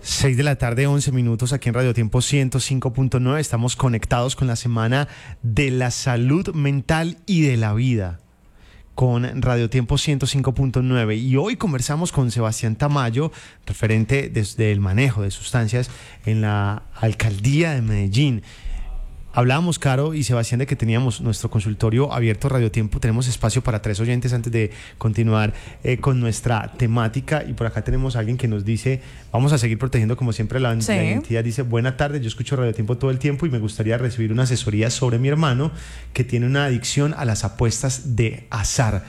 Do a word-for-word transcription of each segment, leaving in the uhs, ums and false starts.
Seis de la tarde, once minutos, aquí en Radio Tiempo ciento cinco punto nueve. Estamos conectados con la Semana de la Salud Mental y de la Vida, con Radio Tiempo ciento cinco punto nueve. Y hoy conversamos con Sebastián Tamayo, referente desde el manejo de sustancias en la Alcaldía de Medellín. Hablábamos, Caro y Sebastián, de que teníamos nuestro consultorio abierto Radio Tiempo. Tenemos espacio para tres oyentes antes de continuar eh, con nuestra temática. Y por acá tenemos a alguien que nos dice: vamos a seguir protegiendo como siempre la, sí. la identidad. Dice: buena tarde, yo escucho Radio Tiempo todo el tiempo y me gustaría recibir una asesoría sobre mi hermano que tiene una adicción a las apuestas de azar.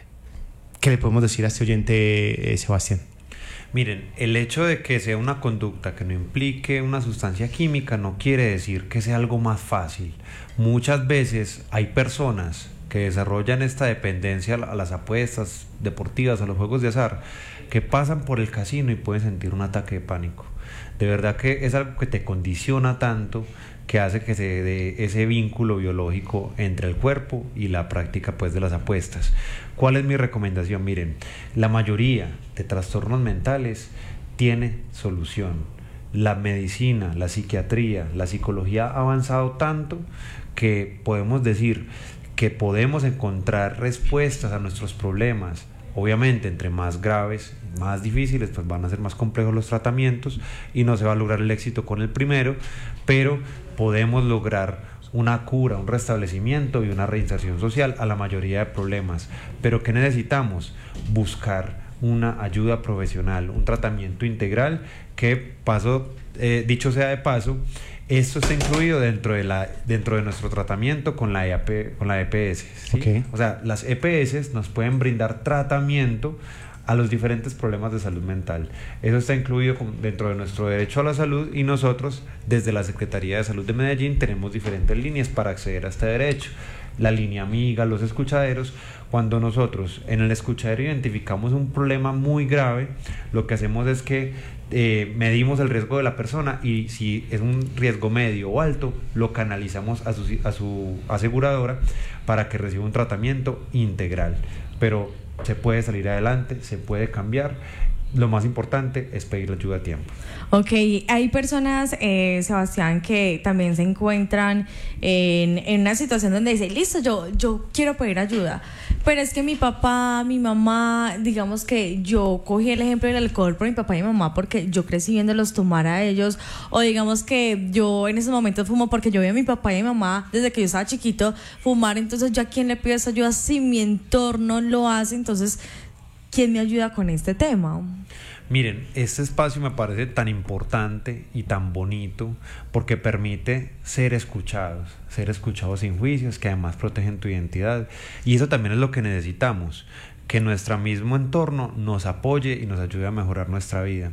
¿Qué le podemos decir a este oyente, eh, Sebastián? Miren, el hecho de que sea una conducta que no implique una sustancia química no quiere decir que sea algo más fácil. Muchas veces hay personas que desarrollan esta dependencia a las apuestas deportivas, a los juegos de azar, que pasan por el casino y pueden sentir un ataque de pánico. De verdad que es algo que te condiciona tanto, que hace que se dé ese vínculo biológico entre el cuerpo y la práctica, pues, de las apuestas. ¿Cuál es mi recomendación? Miren, la mayoría de trastornos mentales tiene solución. La medicina, la psiquiatría, la psicología ha avanzado tanto que podemos decir que podemos encontrar respuestas a nuestros problemas. Obviamente, entre más graves, más difíciles, pues van a ser más complejos los tratamientos y no se va a lograr el éxito con el primero, pero podemos lograr una cura, un restablecimiento y una reinserción social a la mayoría de problemas. ¿Pero qué necesitamos? Buscar una ayuda profesional, un tratamiento integral que, paso, eh, dicho sea de paso, esto está incluido dentro de la dentro de nuestro tratamiento con la E A P, con la E P S, ¿sí? Okay. O sea, las E P S nos pueden brindar tratamiento a los diferentes problemas de salud mental. Eso está incluido dentro de nuestro derecho a la salud y nosotros, desde la Secretaría de Salud de Medellín, tenemos diferentes líneas para acceder a este derecho. La línea amiga, los escuchaderos. Cuando nosotros en el escuchadero identificamos un problema muy grave, lo que hacemos es que eh, medimos el riesgo de la persona y si es un riesgo medio o alto, lo canalizamos a su, a su aseguradora para que reciba un tratamiento integral. Pero se puede salir adelante, se puede cambiar. Lo más importante es pedir ayuda a tiempo. Ok, hay personas, eh, Sebastián, que también se encuentran en, en una situación donde dicen: listo, yo, yo quiero pedir ayuda, pero es que mi papá, mi mamá, digamos que yo cogí el ejemplo del alcohol por mi papá y mi mamá porque yo crecí viéndolos tomar a ellos, o digamos que yo en esos momentos fumo porque yo vi a mi papá y mi mamá desde que yo estaba chiquito fumar, entonces yo a quién le pido esa ayuda si mi entorno lo hace. Entonces, ¿quién me ayuda con este tema? Miren, este espacio me parece tan importante y tan bonito porque permite ser escuchados, ser escuchados sin juicios, que además protegen tu identidad. Y eso también es lo que necesitamos, que nuestro mismo entorno nos apoye y nos ayude a mejorar nuestra vida.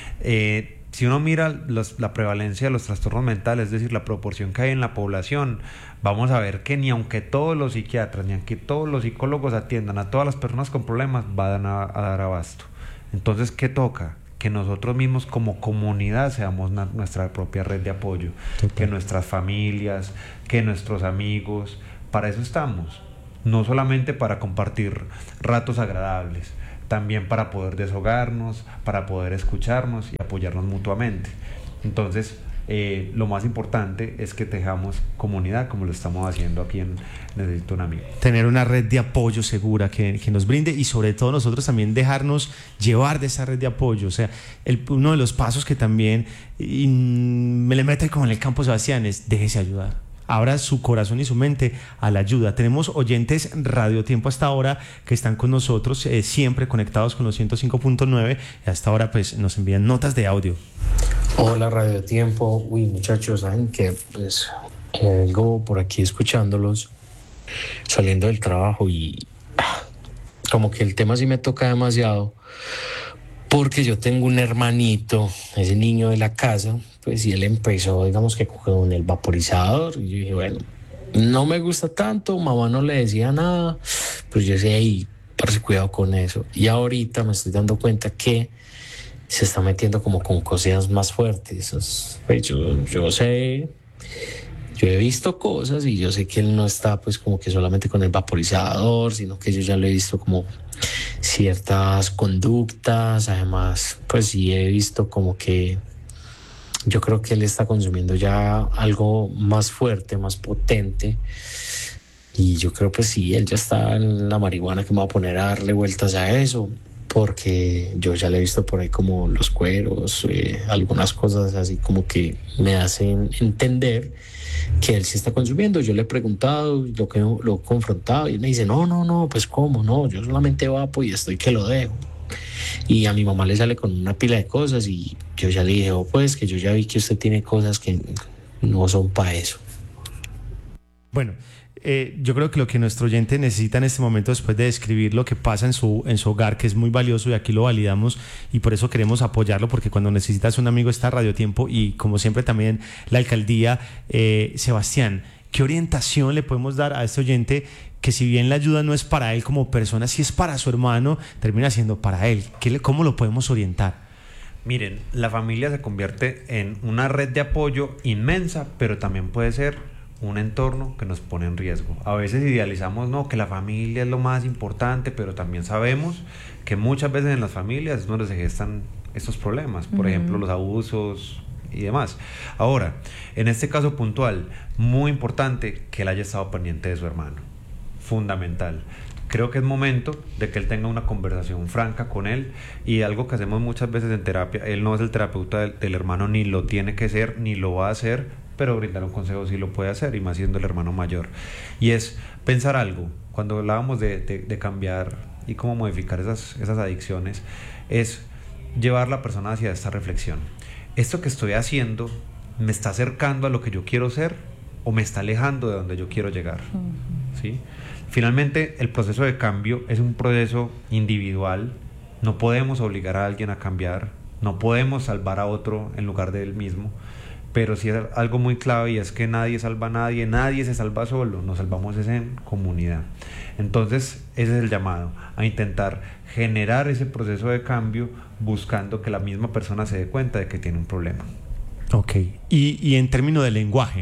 Eh, si uno mira los, la prevalencia de los trastornos mentales, es decir, la proporción que hay en la población, vamos a ver que ni aunque todos los psiquiatras, ni aunque todos los psicólogos atiendan a todas las personas con problemas, van a, a dar abasto. Entonces, ¿qué toca? Que nosotros mismos como comunidad seamos na- nuestra propia red de apoyo. Total. Que nuestras familias, que nuestros amigos, para eso estamos. No solamente para compartir ratos agradables, también para poder deshogarnos, para poder escucharnos y apoyarnos mutuamente. Entonces, eh, lo más importante es que tejamos comunidad como lo estamos haciendo aquí en Necesito un Amigo. Tener una red de apoyo segura que, que nos brinde, y sobre todo nosotros también dejarnos llevar de esa red de apoyo. O sea, el, uno de los pasos que también y, me le mete como en el campo, Sebastián, es: déjese ayudar. Abra su corazón y su mente a la ayuda. Tenemos oyentes Radio Tiempo hasta ahora que están con nosotros, eh, siempre conectados con los ciento cinco punto nueve. Y hasta ahora pues nos envían notas de audio. Hola Radio Tiempo. Uy, muchachos, saben que pues vengo por aquí escuchándolos saliendo del trabajo y ah, como que el tema sí me toca demasiado, porque yo tengo un hermanito, ese niño de la casa, pues, y él empezó, digamos que con el vaporizador, y yo dije, bueno, no me gusta tanto, mamá no le decía nada, pues yo decía, hey, parce, cuidado con eso. Y ahorita me estoy dando cuenta que se está metiendo como con cosas más fuertes. Pues yo, yo sé, yo he visto cosas y yo sé que él no está pues como que solamente con el vaporizador, sino que yo ya lo he visto como ciertas conductas. Además, pues sí he visto como que yo creo que él está consumiendo ya algo más fuerte, más potente. Y yo creo pues sí, él ya está en la marihuana, que me va a poner a darle vueltas a eso, porque yo ya le he visto por ahí como los cueros, eh, algunas cosas así como que me hacen entender que él sí está consumiendo. Yo le he preguntado, lo que lo he confrontado, y él me dice, no, no, no, pues cómo, no, yo solamente vapo y estoy que lo dejo. Y a mi mamá le sale con una pila de cosas y yo ya le dije, oh, pues que yo ya vi que usted tiene cosas que no son para eso. Bueno, eh, yo creo que lo que nuestro oyente necesita en este momento, después de describir lo que pasa en su, en su hogar, que es muy valioso y aquí lo validamos y por eso queremos apoyarlo, porque cuando necesitas un amigo está Radio Tiempo y como siempre también la alcaldía. eh, Sebastián, ¿qué orientación le podemos dar a este oyente que, si bien la ayuda no es para él como persona, si es para su hermano, termina siendo para él? ¿Qué le, ¿Cómo lo podemos orientar? Miren, la familia se convierte en una red de apoyo inmensa, pero también puede ser un entorno que nos pone en riesgo. A veces idealizamos, no, que la familia es lo más importante, pero también sabemos que muchas veces en las familias es donde se gestan estos problemas, por uh-huh. ejemplo, los abusos y demás. Ahora, en este caso puntual, muy importante que él haya estado pendiente de su hermano, fundamental. Creo que es momento de que él tenga una conversación franca con él, y algo que hacemos muchas veces en terapia, él no es el terapeuta del, del hermano, ni lo tiene que ser, ni lo va a hacer, pero brindar un consejo sí lo puede hacer, y más siendo el hermano mayor. Y es pensar algo, cuando hablábamos de, de, de cambiar y cómo modificar esas, esas adicciones, es llevar a la persona hacia esta reflexión. ¿Esto que estoy haciendo me está acercando a lo que yo quiero ser o me está alejando de donde yo quiero llegar? Uh-huh. ¿Sí? Finalmente, el proceso de cambio es un proceso individual. No podemos obligar a alguien a cambiar, no podemos salvar a otro en lugar de él mismo, pero sí es algo muy clave, y es que nadie salva a nadie, nadie se salva solo, nos salvamos es en comunidad. Entonces, ese es el llamado, a intentar generar ese proceso de cambio buscando que la misma persona se dé cuenta de que tiene un problema. Ok, y, y en términos de lenguaje,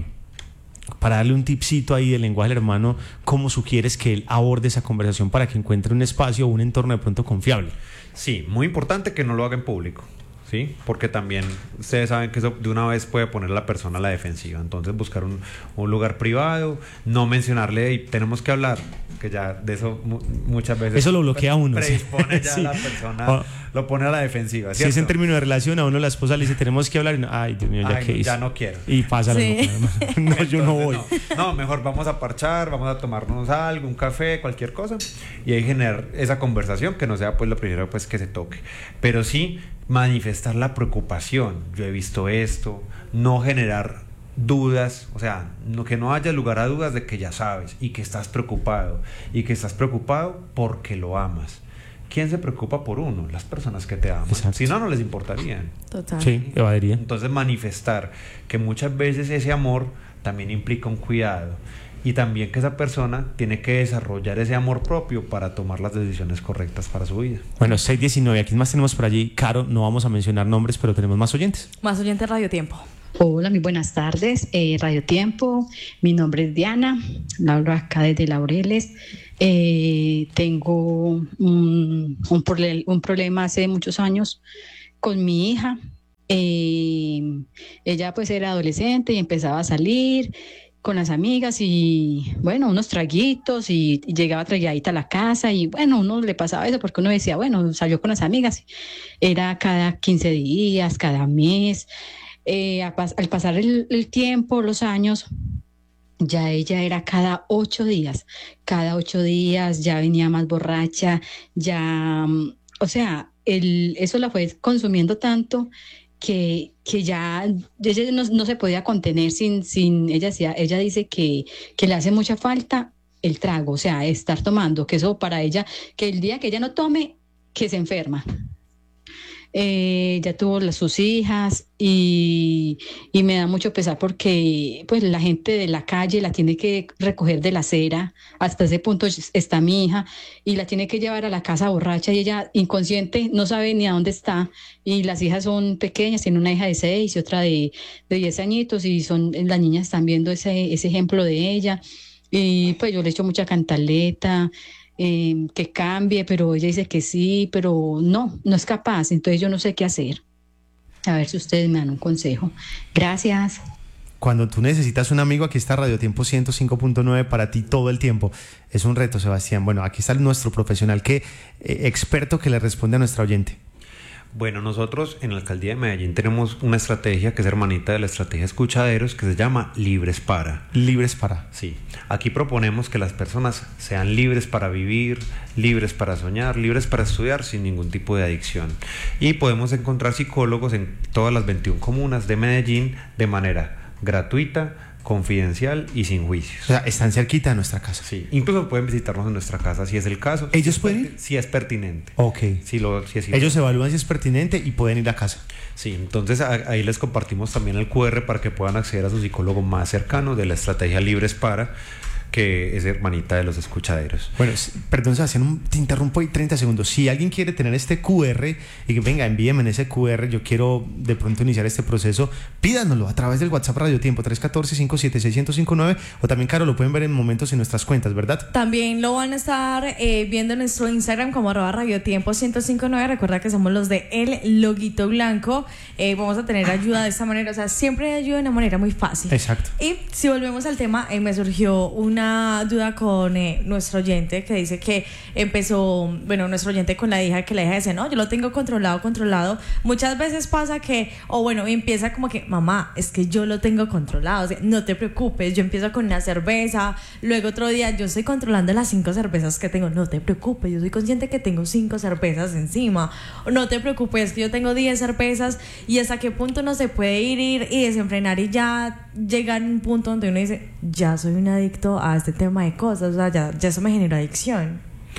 para darle un tipcito ahí del lenguaje al hermano, ¿cómo sugieres que él aborde esa conversación para que encuentre un espacio o un entorno de pronto confiable? Sí, muy importante que no lo haga en público, ¿sí? Porque también ustedes saben que eso de una vez puede poner a la persona a la defensiva. Entonces, buscar un, un lugar privado, no mencionarle, y tenemos que hablar, que ya de eso mu- muchas veces eso lo bloquea a uno, predispone ya sí. la persona, oh. lo pone a la defensiva, ¿cierto? Si es en términos de relación, a uno la esposa le dice tenemos que hablar y no, ay Dios mío, ya ay, qué hice, ya no quiero, y pasa sí. no, no Entonces, yo no voy. No, no, mejor vamos a parchar, vamos a tomarnos algo, un café, cualquier cosa, y ahí generar esa conversación, que no sea pues lo primero pues que se toque, pero sí manifestar la preocupación. Yo he visto esto, no generar dudas, o sea, no, que no haya lugar a dudas de que ya sabes y que estás preocupado, y que estás preocupado porque lo amas. ¿Quién se preocupa por uno? Las personas que te aman. Exacto. Si no, no les importarían. Total. Sí, evadiría. Entonces, manifestar que muchas veces ese amor también implica un cuidado, y también que esa persona tiene que desarrollar ese amor propio para tomar las decisiones correctas para su vida. Bueno, seis diecinueve, ¿a quién más tenemos por allí? Caro, no vamos a mencionar nombres, pero tenemos más oyentes. Más oyentes Radio Tiempo. Hola, muy buenas tardes, eh, Radio Tiempo. Mi nombre es Diana, hablo acá desde Laureles. Eh, tengo un, un, prole- un problema hace muchos años con mi hija. Eh, ella pues era adolescente y empezaba a salir con las amigas, y bueno, unos traguitos, y, y llegaba traguadita a la casa, y bueno, uno le pasaba eso porque uno decía, bueno, salió con las amigas. Era cada quince días, cada mes. Eh, a pas- al pasar el, el tiempo, los años, ya ella era cada ocho días, cada ocho días ya venía más borracha, ya, o sea, el, eso la fue consumiendo tanto que, que ya ella no, no se podía contener sin, sin ella, decía, ella dice que, que le hace mucha falta el trago, o sea, estar tomando, que eso para ella, que el día que ella no tome, que se enferma. Eh, ya tuvo las, sus hijas, y, y me da mucho pesar porque pues la gente de la calle la tiene que recoger de la acera, hasta ese punto está mi hija, y la tiene que llevar a la casa borracha, y ella inconsciente no sabe ni a dónde está, y las hijas son pequeñas, tiene una hija de seis y otra de, de diez añitos, y son, las niñas están viendo ese, ese ejemplo de ella, y pues yo le echo mucha cantaleta. eh, que cambie, pero ella dice que sí, pero no, no es capaz. Entonces yo no sé qué hacer. A ver si ustedes me dan un consejo. Gracias. Cuando tú necesitas un amigo, aquí está Radio Tiempo ciento cinco punto nueve para ti todo el tiempo. Es un reto, Sebastián. Bueno, aquí está nuestro profesional, que eh, experto que le responde a nuestra oyente. Bueno, nosotros en la Alcaldía de Medellín tenemos una estrategia que es hermanita de la estrategia Escuchaderos, que se llama Libres Para. Libres para. Sí, aquí proponemos que las personas sean libres para vivir, libres para soñar, libres para estudiar sin ningún tipo de adicción. Y podemos encontrar psicólogos en todas las veintiuna comunas de Medellín de manera gratuita, confidencial y sin juicios. O sea, están cerquita de nuestra casa. Sí, incluso pueden visitarnos en nuestra casa si es el caso. ¿Ellos si pueden ir? Si es pertinente. Ok. Si lo, si es Ellos evalúan si es pertinente y pueden ir a casa. Sí, entonces a, ahí les compartimos también el cu erre para que puedan acceder a su psicólogo más cercano de la estrategia Libres Para, que es hermanita de los Escuchaderos. Bueno, perdón, Sebastián, te interrumpo ahí treinta segundos. Si alguien quiere tener este cu erre y que venga, envíenme en ese cu erre, yo quiero de pronto iniciar este proceso, pídanoslo a través del WhatsApp Radio Tiempo tres uno cuatro, cinco siete seis, uno cero cinco nueve, o también, Caro, lo pueden ver en momentos en nuestras cuentas, ¿verdad? También lo van a estar eh, viendo en nuestro Instagram como arroba Radio Tiempo ciento cinco nueve. Recuerda que somos los de El Loguito Blanco. Eh, vamos a tener ayuda de esta manera, o sea, siempre hay ayuda de una manera muy fácil. Exacto. Y si volvemos al tema, eh, me surgió una duda con eh, nuestro oyente que dice que empezó, bueno, nuestro oyente con la hija, que la hija dice, no, yo lo tengo controlado, controlado. Muchas veces pasa que, o bueno, empieza como que, mamá, es que yo lo tengo controlado, o sea, no te preocupes, yo empiezo con una cerveza, luego otro día yo estoy controlando las cinco cervezas que tengo, no te preocupes, yo soy consciente que tengo cinco cervezas encima, no te preocupes, que yo tengo diez cervezas, y hasta qué punto no se puede ir, ir y desenfrenar y ya llegar a un punto donde uno dice, ya soy un adicto a este tema de cosas, o sea, ya, ya eso me genera adicción.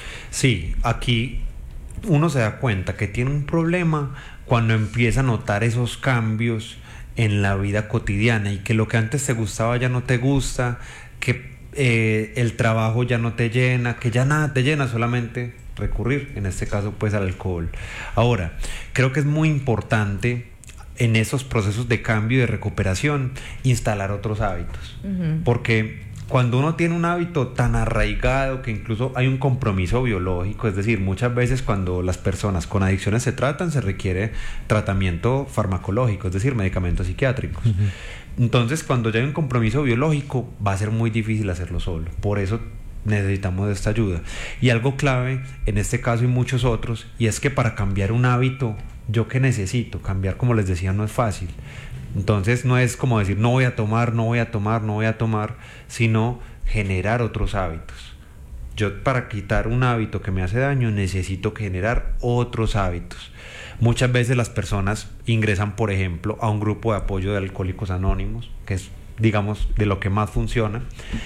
Sí, aquí uno se da cuenta que tiene un problema cuando empieza a notar esos cambios en la vida cotidiana y que lo que antes te gustaba ya no te gusta, que eh, el trabajo ya no te llena, que ya nada te llena, solamente recurrir, en este caso pues al alcohol. Ahora, creo que es muy importante en esos procesos de cambio y de recuperación instalar otros hábitos, uh-huh. porque cuando uno tiene un hábito tan arraigado que incluso hay un compromiso biológico, es decir, muchas veces cuando las personas con adicciones se tratan, se requiere tratamiento farmacológico, es decir, medicamentos psiquiátricos. Uh-huh. Entonces, cuando ya hay un compromiso biológico, va a ser muy difícil hacerlo solo. Por eso necesitamos esta ayuda. Y algo clave en este caso y muchos otros, y es que para cambiar un hábito, ¿yo qué necesito? Cambiar, como les decía, no es fácil. Entonces no es como decir no voy a tomar, no voy a tomar, no voy a tomar, sino generar otros hábitos. Yo para quitar un hábito que me hace daño necesito generar otros hábitos. Muchas veces las personas ingresan, por ejemplo, a un grupo de apoyo de Alcohólicos Anónimos, que es, digamos, de lo que más funciona,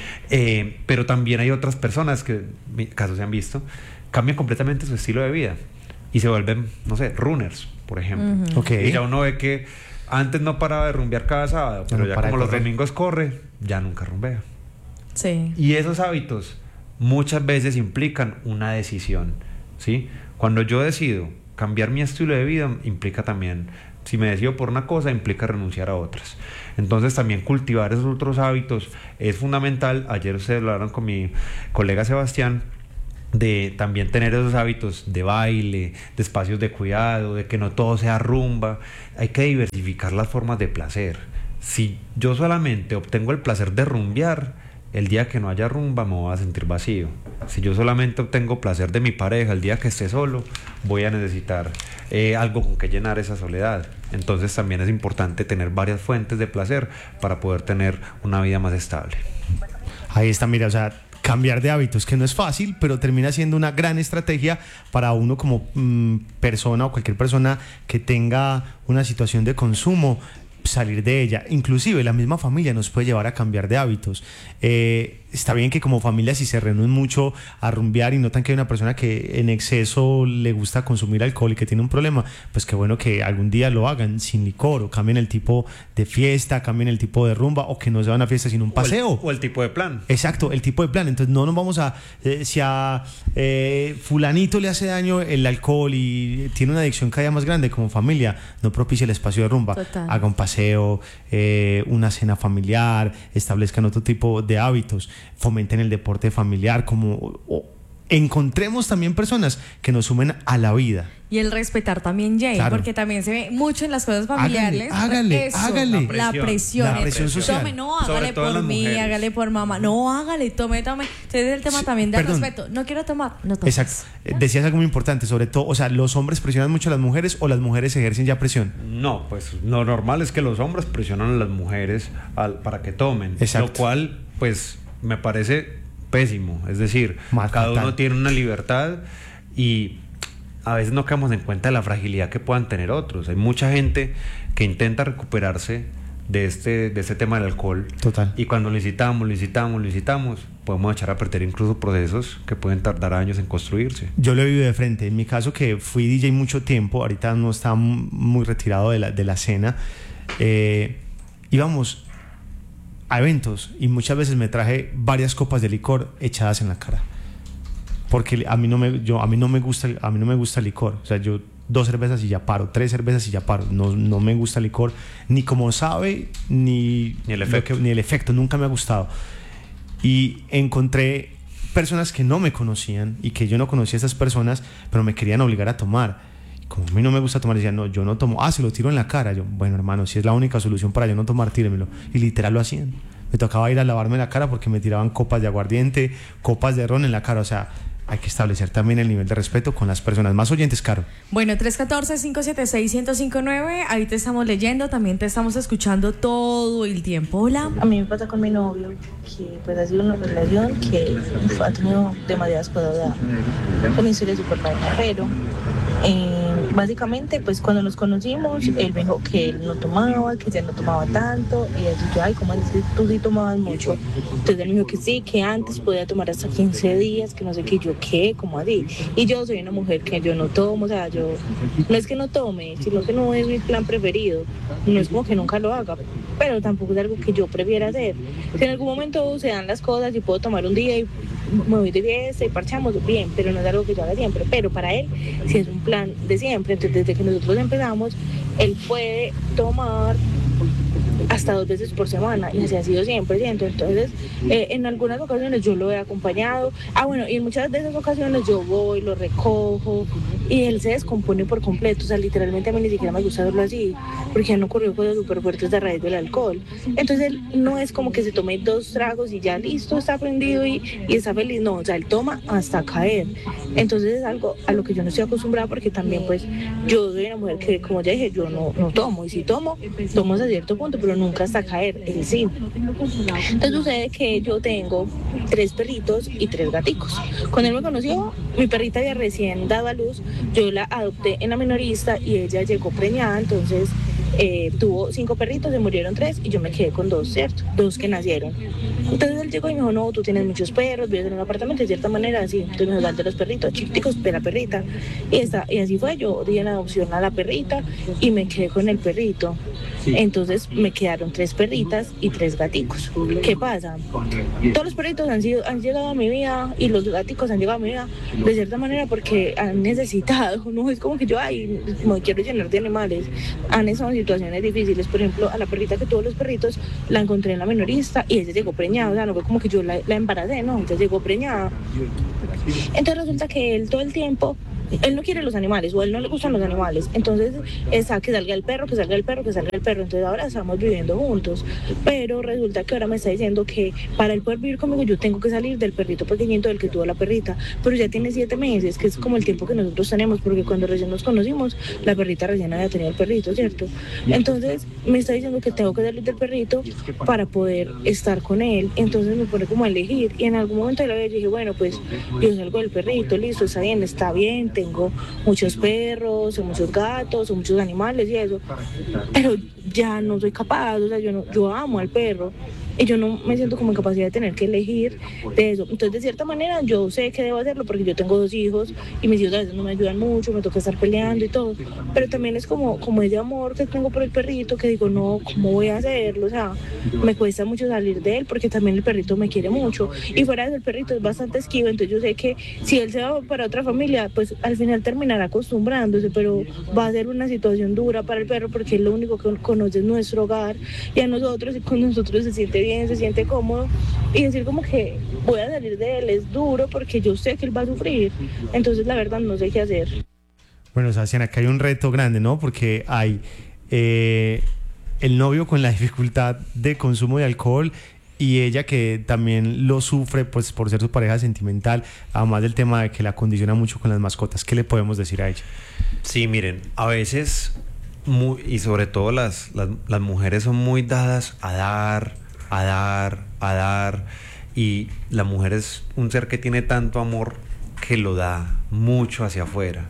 eh, pero también hay otras personas que, en casos se han visto, cambian completamente su estilo de vida y se vuelven, no sé, runners, por ejemplo. Uh-huh. Okay. Y ya uno ve que antes no paraba de rumbear cada sábado, pero no ya como los domingos corre, ya nunca rumbea. Sí. Y esos hábitos muchas veces implican una decisión, ¿sí? Cuando yo decido cambiar mi estilo de vida, implica también, si me decido por una cosa, implica renunciar a otras. Entonces también cultivar esos otros hábitos es fundamental. Ayer ustedes hablaron con mi colega Sebastián, de también tener esos hábitos de baile, de espacios de cuidado, de que no todo sea rumba. Hay que diversificar las formas de placer. Si yo solamente obtengo el placer de rumbear, el día que no haya rumba me voy a sentir vacío. Si yo solamente obtengo placer de mi pareja, el día que esté solo, voy a necesitar eh, algo con que llenar esa soledad. Entonces también es importante tener varias fuentes de placer para poder tener una vida más estable. Ahí está, mira, o sea, cambiar de hábitos, que no es fácil, pero termina siendo una gran estrategia para uno como mmm, persona o cualquier persona que tenga una situación de consumo, salir de ella. Inclusive la misma familia nos puede llevar a cambiar de hábitos. Eh, está bien que como familia, si se reúnen mucho a rumbear y notan que hay una persona que en exceso le gusta consumir alcohol y que tiene un problema, pues qué bueno que algún día lo hagan sin licor, o cambien el tipo de fiesta, cambien el tipo de rumba, o que no se van a fiesta sino un paseo. O el, o el tipo de plan. Exacto, el tipo de plan. Entonces no nos vamos a... Eh, si a eh, fulanito le hace daño el alcohol y tiene una adicción cada día más grande, como familia, no propicie el espacio de rumba. Total. Haga un paseo, eh, una cena familiar, establezcan otro tipo de hábitos, fomenten el deporte familiar, como o, encontremos también personas que nos sumen a la vida. Y el respetar también, Jay, Claro. porque también se ve mucho en las cosas familiares. Hágale, Eso, hágale. La presión. La presión eso. social. Tome, no, Sobre hágale todo en por las mí, mujeres. hágale por mamá. No, hágale, tome, tome. Entonces el tema Sí, también del perdón. respeto. No quiero tomar, no tomes. Exacto. Eh, Decías algo muy importante, sobre todo, o sea, ¿los hombres presionan mucho a las mujeres o las mujeres ejercen ya presión? No, pues lo normal es que los hombres presionan a las mujeres al- para que tomen. Exacto. Lo cual, pues, me parece pésimo. Es decir, Más cada fatal. uno tiene una libertad y a veces no quedamos en cuenta de la fragilidad que puedan tener otros. Hay mucha gente que intenta recuperarse de este, de este tema del alcohol. Total. Y cuando lo incitamos, lo incitamos, lo incitamos, podemos echar a perder incluso procesos que pueden tardar años en construirse. Yo lo he vivido de frente. En mi caso, que fui D J mucho tiempo, ahorita no estaba m- muy retirado de la, de la escena, eh, íbamos a eventos y muchas veces me traje varias copas de licor echadas en la cara. Porque a mí no me, yo, a mí no me gusta, a mí no me gusta el licor. O sea, yo dos cervezas y ya paro, tres cervezas y ya paro. No, no me gusta el licor, ni como sabe, ni, Ni el lo efecto. que- ni el efecto. Nunca me ha gustado. Y encontré personas que no me conocían y que yo no conocía a estas personas, pero me querían obligar a tomar. Y como a mí no me gusta tomar, decían, no, yo no tomo. Ah, se lo tiro en la cara. Yo, bueno, hermano, si es la única solución para yo no tomar, tíremelo. Y literal lo hacían. Me tocaba ir a lavarme la cara porque me tiraban copas de aguardiente, copas de ron en la cara. O sea, hay que establecer también el nivel de respeto con las personas. Más oyentes, Caro. Bueno, tres uno cuatro, cinco siete seis, uno cero cinco nueve. Ahí te estamos leyendo, también te estamos escuchando todo el tiempo. Hola. A mí me pasa con mi novio, que pues ha sido una relación que uf, ha tenido demasiadas cosas, una historia súper larga, pero eh, básicamente pues cuando nos conocimos, él me dijo que él no tomaba, que ya no tomaba tanto, y así yo, ay, ¿cómo es que tú sí tomabas mucho? Entonces él me dijo que sí, que antes podía tomar hasta quince días, que no sé qué, yo qué, ¿cómo así? Y yo soy una mujer que yo no tomo, o sea, yo no es que no tome, sino que no es mi plan preferido, no es como que nunca lo haga, pero tampoco es algo que yo prefiera hacer. Si en algún momento se dan las cosas y puedo tomar un día y me voy de fiesta y parchamos, bien, pero no es algo que yo haga siempre. Pero para él sí es un plan de siempre. Entonces, desde que nosotros empezamos, él puede tomar hasta dos veces por semana y así ha sido siempre, ¿cierto? Entonces, eh, en algunas ocasiones yo lo he acompañado. Ah, bueno, y en muchas de esas ocasiones yo voy, lo recojo y él se descompone por completo. O sea, literalmente a mí ni siquiera me gusta verlo así, porque han ocurrido cosas súper fuertes a raíz del alcohol. Entonces, él no es como que se tome dos tragos y ya listo, está prendido y, y está feliz. No, o sea, él toma hasta caer. Entonces, es algo a lo que yo no estoy acostumbrada, porque también, pues, yo soy una mujer que, como ya dije, yo no, no tomo. Y si tomo, tomo hasta cierto punto, pero nunca hasta caer, él sí. Entonces sucede que yo tengo tres perritos y tres gaticos. Cuando él me conoció, mi perrita había recién dado a luz, yo la adopté en la minorista y ella llegó preñada, entonces eh, tuvo cinco perritos, se murieron tres y yo me quedé con dos, ¿cierto? Dos que nacieron. Entonces él llegó y me dijo, no, tú tienes muchos perros, vives en un apartamento, de cierta manera, así. Entonces me dijo, de los perritos chiquiticos de la perrita. Y, esta, y así fue, yo di en adopción a la perrita y me quedé con el perrito. Entonces me quedaron tres perritas y tres gaticos. ¿Qué pasa? Todos los perritos han, sido, han llegado a mi vida y los gaticos han llegado a mi vida de cierta manera porque han necesitado, no es como que yo, ay, me quiero llenar de animales. Han estado en situaciones difíciles. Por ejemplo, a la perrita que tuvo los perritos la encontré en la minorista y ella llegó preñada, o sea, no fue como que yo la, la embaracé, no, ella llegó preñada. Entonces resulta que él todo el tiempo, él no quiere los animales o a él no le gustan los animales, entonces está que salga el perro, que salga el perro, que salga el perro. Entonces ahora estamos viviendo juntos, pero resulta que ahora me está diciendo que para él poder vivir conmigo yo tengo que salir del perrito pequeñito del que tuvo la perrita, pero ya tiene siete meses, que es como el tiempo que nosotros tenemos, porque cuando recién nos conocimos la perrita recién había tenido el perrito, ¿cierto? Entonces me está diciendo que tengo que salir del perrito para poder estar con él. Entonces me pone como a elegir y en algún momento de la vida yo dije, bueno, pues yo salgo del perrito, listo, está bien, está bien, tengo muchos perros, o muchos gatos, o muchos animales y eso, pero ya no soy capaz, o sea, yo, no, yo amo al perro y yo no me siento como en capacidad de tener que elegir de eso. Entonces, de cierta manera, yo sé que debo hacerlo porque yo tengo dos hijos y mis hijos a veces no me ayudan mucho, me toca estar peleando y todo, pero también es como, como ese amor que tengo por el perrito que digo, no, ¿cómo voy a hacerlo? O sea, me cuesta mucho salir de él porque también el perrito me quiere mucho y fuera de eso el perrito es bastante esquivo, entonces yo sé que si él se va para otra familia, pues al final terminará acostumbrándose, pero va a ser una situación dura para el perro porque él lo único que conoce es nuestro hogar y a nosotros y con nosotros se siente bien. bien, se siente cómodo, y decir como que voy a salir de él es duro porque yo sé que él va a sufrir, entonces la verdad no sé qué hacer. Bueno, Sebastián, acá hay un reto grande, ¿no? Porque hay eh, el novio con la dificultad de consumo de alcohol y ella que también lo sufre pues por ser su pareja sentimental, además del tema de que la condiciona mucho con las mascotas. ¿Qué le podemos decir a ella? Sí, miren, a veces, muy, y sobre todo las, las, las mujeres son muy dadas a dar, a dar, a dar, y la mujer es un ser que tiene tanto amor que lo da mucho hacia afuera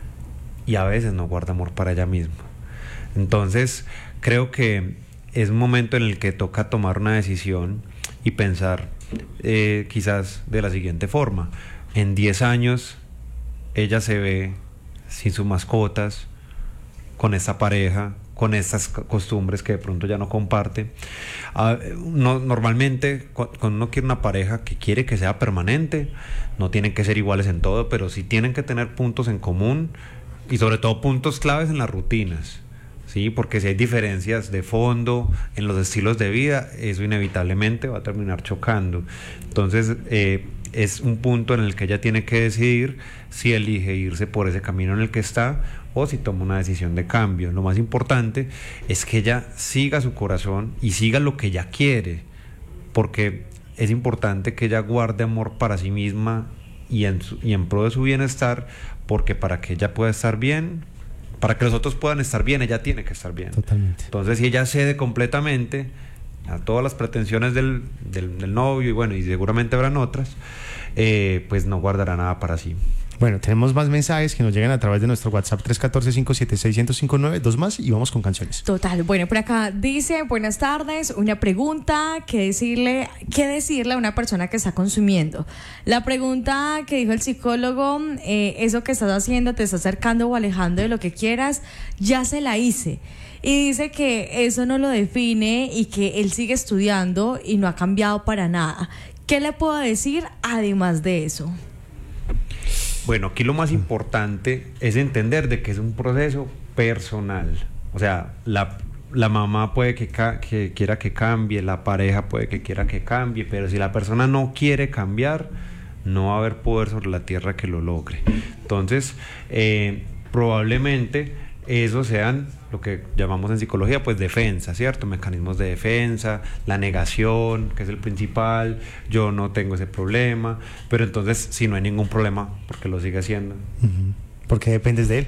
y a veces no guarda amor para ella misma. Entonces, creo que es un momento en el que toca tomar una decisión y pensar eh, quizás de la siguiente forma: en diez años ella se ve sin sus mascotas, con esta pareja, con estas costumbres que de pronto ya no comparte. Ah, no, normalmente cuando uno quiere una pareja que quiere que sea permanente, no tienen que ser iguales en todo, pero sí tienen que tener puntos en común y sobre todo puntos claves en las rutinas. Sí, porque si hay diferencias de fondo en los estilos de vida, eso inevitablemente va a terminar chocando. Entonces, eh, es un punto en el que ella tiene que decidir si elige irse por ese camino en el que está o si toma una decisión de cambio. Lo más importante es que ella siga su corazón y siga lo que ella quiere, porque es importante que ella guarde amor para sí misma y en, su, y en pro de su bienestar, porque para que ella pueda estar bien, para que los otros puedan estar bien, ella tiene que estar bien. Totalmente. Entonces, si ella cede completamente a todas las pretensiones del, del, del novio, y bueno, y seguramente habrán otras, eh, pues no guardará nada para sí. Bueno, tenemos más mensajes que nos llegan a través de nuestro WhatsApp tres uno cuatro, cinco siete seis, cero cinco nueve, dos más y vamos con canciones. Total, bueno, por acá dice, buenas tardes, una pregunta, ¿qué decirle, qué decirle a una persona que está consumiendo? La pregunta que dijo el psicólogo, eh, eso que estás haciendo, te está acercando o alejando de lo que quieras, ya se la hice. Y dice que eso no lo define y que él sigue estudiando y no ha cambiado para nada. ¿Qué le puedo decir además de eso? Bueno, aquí lo más importante es entender de que es un proceso personal. O sea, la, la mamá puede que, ca- que quiera que cambie, la pareja puede que quiera que cambie, pero si la persona no quiere cambiar, no va a haber poder sobre la tierra que lo logre. Entonces, eh, probablemente eso sean lo que llamamos en psicología pues defensa, ¿cierto? Mecanismos de defensa, la negación, que es el principal, yo no tengo ese problema, pero entonces si no hay ningún problema, ¿por qué lo sigue haciendo? Uh-huh. ¿Por qué dependes de él?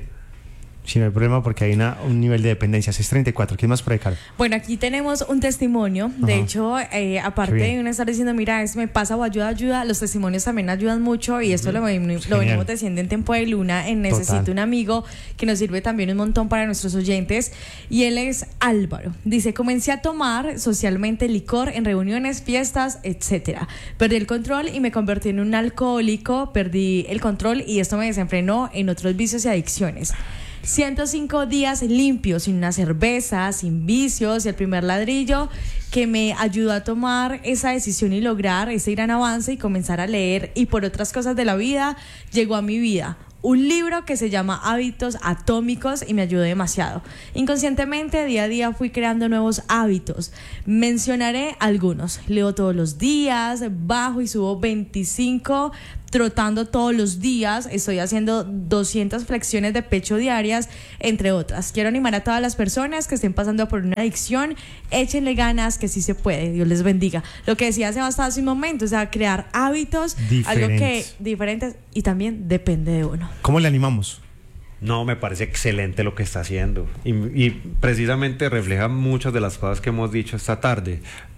Si no hay problema, porque hay una, un nivel de dependencia. seis treinta y cuatro, ¿quién más por ahí, Caro? Bueno, aquí tenemos un testimonio. Ajá. De hecho, eh, aparte de uno estar diciendo, mira, es me pasa o ayuda, ayuda, los testimonios también ayudan mucho y esto uh-huh. lo, lo venimos diciendo en Tiempo de Luna, en Necesito Total. Un Amigo, que nos sirve también un montón para nuestros oyentes. Y él es Álvaro. Dice, comencé a tomar socialmente licor en reuniones, fiestas, etcétera. Perdí el control y me convertí en un alcohólico, perdí el control y esto me desenfrenó en otros vicios y adicciones. ciento cinco días limpios, sin una cerveza, sin vicios, y el primer ladrillo que me ayudó a tomar esa decisión y lograr ese gran avance y comenzar a leer y por otras cosas de la vida, llegó a mi vida un libro que se llama Hábitos Atómicos y me ayudó demasiado. Inconscientemente, día a día fui creando nuevos hábitos. Mencionaré algunos. Leo todos los días, bajo y subo veinticinco, trotando todos los días, estoy haciendo doscientas flexiones de pecho diarias, entre otras. Quiero animar a todas las personas que estén pasando por una adicción, échenle ganas, que sí se puede, Dios les bendiga. Lo que decía Sebastián hace un momento, o sea, crear hábitos, diferentes. algo que diferentes y también depende de uno. ¿Cómo le animamos? No, me parece excelente lo que está haciendo y, y precisamente refleja muchas de las cosas que hemos dicho esta tarde.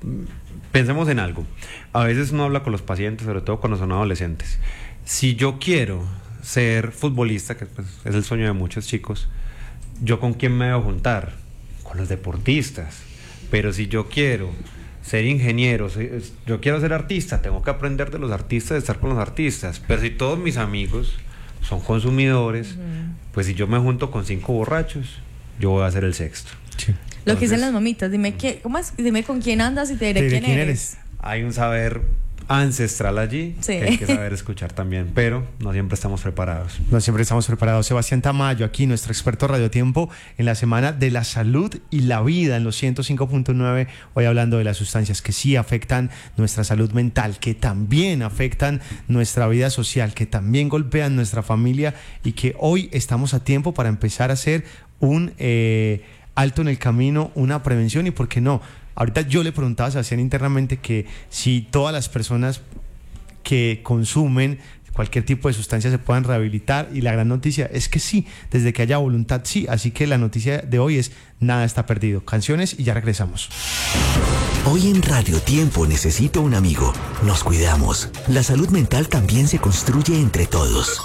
Pensemos en algo. A veces uno habla con los pacientes, sobre todo cuando son adolescentes. Si yo quiero ser futbolista, que pues es el sueño de muchos chicos, ¿yo con quién me debo juntar? Con los deportistas. Pero si yo quiero ser ingeniero, yo quiero ser artista, tengo que aprender de los artistas, estar con los artistas. Pero si todos mis amigos son consumidores, uh-huh. pues si yo me junto con cinco borrachos, yo voy a ser el sexto. Sí. Lo que dicen las mamitas, dime qué, ¿cómo es? Dime con quién andas y te diré, te diré quién, quién eres. eres. Hay un saber ancestral allí, Sí. que hay que saber escuchar también, pero no siempre estamos preparados. No siempre estamos preparados. Sebastián Tamayo, aquí nuestro experto Radio Tiempo en la semana de la salud y la vida en los ciento cinco punto nueve, hoy hablando de las sustancias que sí afectan nuestra salud mental, que también afectan nuestra vida social, que también golpean nuestra familia y que hoy estamos a tiempo para empezar a hacer un eh, alto en el camino, una prevención y, ¿por qué no? Ahorita yo le preguntaba a Sebastián internamente que si todas las personas que consumen cualquier tipo de sustancia se puedan rehabilitar, y la gran noticia es que sí, desde que haya voluntad sí, así que la noticia de hoy es nada está perdido. Canciones y ya regresamos. Hoy en Radio Tiempo necesito un amigo. Nos cuidamos. La salud mental también se construye entre todos.